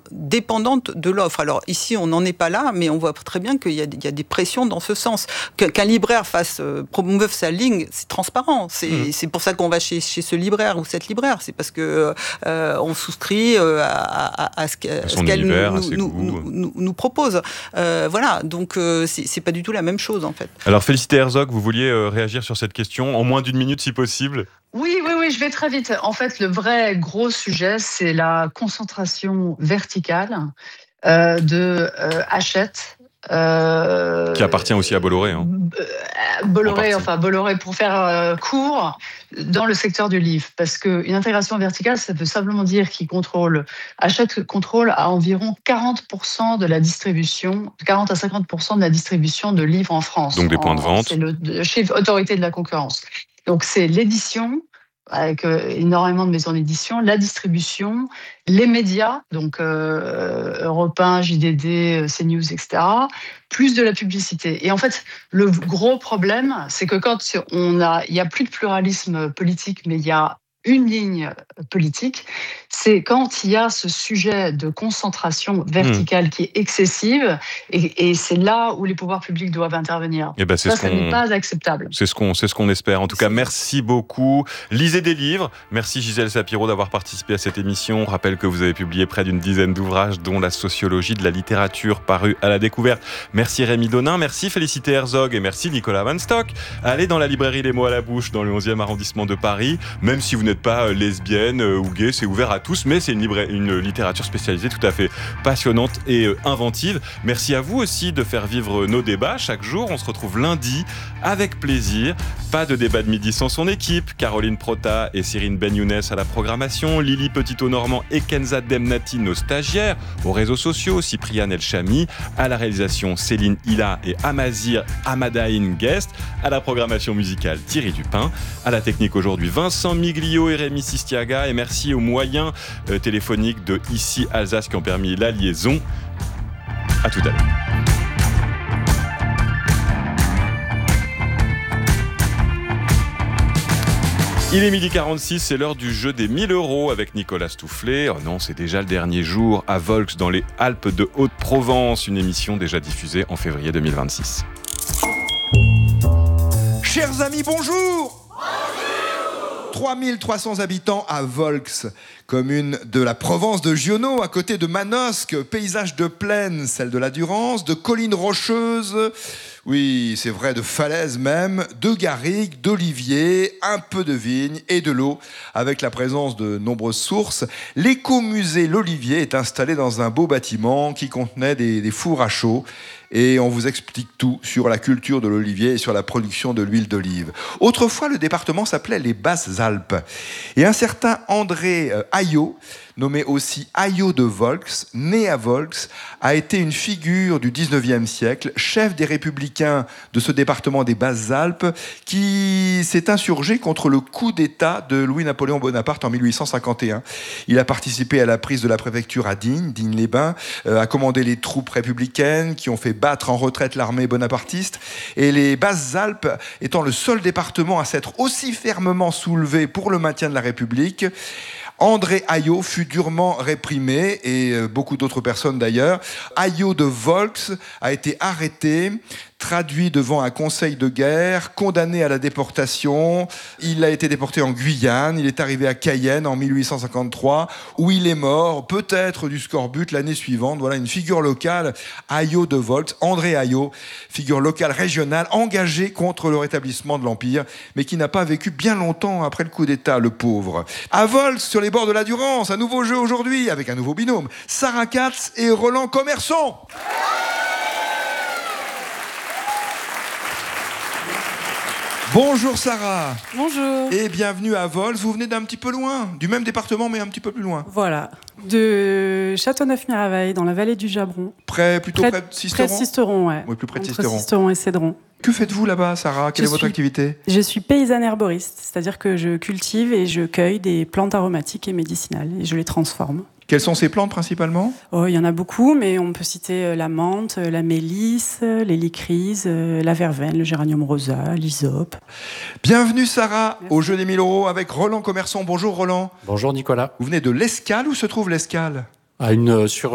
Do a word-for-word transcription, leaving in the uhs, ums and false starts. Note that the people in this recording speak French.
dépendante de l'offre. Alors ici, on n'en est pas là, mais on voit très bien qu'il y a, il y a des pressions dans ce sens. Qu'un libraire fasse euh, promeuve sa ligne, c'est transparent. C'est, mmh. c'est pour ça qu'on va chez, chez ce libraire ou cette libraire. C'est parce que euh, on souscrit euh, à, à, à ce, à ce qu'elle univers, nous, nous, nous, nous, nous propose. Euh, voilà, donc euh, c'est, c'est pas du tout la même chose en fait. Alors Félicité Herzog, vous vouliez euh, réagir sur cette question en moins d'une minute si possible? Oui, oui, oui, je vais très vite. En fait, le vrai gros sujet, c'est la concentration verticale euh, de euh, Hachette. Euh, qui appartient aussi à Bolloré. Hein. Bolloré, enfin Bolloré pour faire euh, court, dans le secteur du livre. Parce qu'une intégration verticale, ça veut simplement dire qu'il contrôle, Hachette contrôle à environ quarante pour cent de la distribution, quarante à cinquante pour cent de la distribution de livres en France. Donc des points de vente. C'est le, le chiffre autorité de la concurrence. Donc c'est l'édition, avec euh, énormément de maisons d'édition, la distribution, les médias, donc euh, Europe un, J D D, CNews, et cetera, plus de la publicité. Et en fait, le gros problème, c'est que quand on a, il n'y a plus de pluralisme politique, mais il y a une ligne politique, c'est quand il y a ce sujet de concentration verticale mmh. qui est excessive, et, et c'est là où les pouvoirs publics doivent intervenir. Et ben c'est ça, ce ça qu'on... n'est pas acceptable. C'est ce qu'on, c'est ce qu'on espère. En tout cas, merci beaucoup. Lisez des livres. Merci Gisèle Sapiro d'avoir participé à cette émission. Je rappelle que vous avez publié près d'une dizaine d'ouvrages, dont La sociologie de la littérature, paru à La Découverte. Merci Rémi Donin, merci Félicité Herzog et merci Nicolas Van Stock. Allez dans la librairie Les Mots à la Bouche, dans le onzième arrondissement de Paris. Même si vous n'êtes pas lesbienne ou gay, c'est ouvert à tous, mais c'est une, libra- une littérature spécialisée tout à fait passionnante et euh, inventive. Merci à vous aussi de faire vivre nos débats chaque jour. On se retrouve lundi avec plaisir. Pas de débat de midi sans son équipe. Caroline Prota et Cyrine Ben-Younes à la programmation, Lily Petito-Normand et Kenza Demnati, nos stagiaires, aux réseaux sociaux, Cypriane El-Chami, à la réalisation Céline Hilla et Amazir Amadaïn Guest, à la programmation musicale Thierry Dupin, à la technique aujourd'hui Vincent Miglio et Rémi Sistiaga, et merci aux moyens euh, téléphoniques de Ici Alsace qui ont permis la liaison. À tout à l'heure. Il est midi quarante-six, c'est l'heure du jeu des mille euros avec Nicolas Stoufflet. Oh non, c'est déjà le dernier jour à Volx dans les Alpes de Haute-Provence, une émission déjà diffusée en février deux mille vingt-six. Chers amis, bonjour! trois mille trois cents habitants à Volx, commune de la Provence de Giono, à côté de Manosque, paysage de plaine, celle de la Durance, de collines rocheuses, oui, c'est vrai, de falaises même, de garrigues, d'oliviers, un peu de vignes et de l'eau, avec la présence de nombreuses sources. L'écomusée L'Olivier est installé dans un beau bâtiment qui contenait des, des fours à chaud. Et on vous explique tout sur la culture de l'olivier et sur la production de l'huile d'olive. Autrefois, le département s'appelait les Basses-Alpes. Et un certain André euh, Ayot, nommé aussi Ayot de Volx, né à Volx, a été une figure du dix-neuvième siècle, chef des républicains de ce département des Basses-Alpes, qui s'est insurgé contre le coup d'État de Louis-Napoléon Bonaparte en mille huit cent cinquante et un. Il a participé à la prise de la préfecture à Digne, Digne-les-Bains, euh, a commandé les troupes républicaines qui ont fait battre en retraite l'armée bonapartiste. Et les Basses-Alpes étant le seul département à s'être aussi fermement soulevé pour le maintien de la République, André Ayot fut durement réprimé, et beaucoup d'autres personnes d'ailleurs. Ayot de Volx a été arrêté, traduit devant un conseil de guerre, condamné à la déportation. Il a été déporté en Guyane. Il est arrivé à Cayenne en mille huit cent cinquante-trois, où il est mort, peut-être du scorbut l'année suivante. Voilà une figure locale, Ayot de Volx, André Ayot, figure locale régionale, engagée contre le rétablissement de l'Empire, mais qui n'a pas vécu bien longtemps après le coup d'État, le pauvre. À Volx, sur les bords de la Durance, un nouveau jeu aujourd'hui, avec un nouveau binôme, Sarah Katz et Roland Commerçon. Bonjour Sarah. Bonjour. Et bienvenue à Volx. Vous venez d'un petit peu loin, du même département mais un petit peu plus loin. Voilà, de Châteauneuf-Miraveille, dans la vallée du Jabron. Près, plutôt près, près de Sisteron. Près de Sisteron, ouais. Oui, plus près de Entre Sisteron. Sisteron et Cédron. Que faites-vous là-bas, Sarah? Quelle je est votre suis, activité? Je suis paysanne herboriste, c'est-à-dire que je cultive et je cueille des plantes aromatiques et médicinales et je les transforme. Quelles sont ces plantes principalement? Oh, il y en a beaucoup, mais on peut citer la menthe, la mélisse, l'hélicryse, la verveine, le géranium rosa, l'hysope. Bienvenue Sarah, Merci. Au jeu des mille euros avec Roland Commerçon. Bonjour Roland. Bonjour Nicolas. Vous venez de l'Escale, où se trouve l'Escale? À une, sur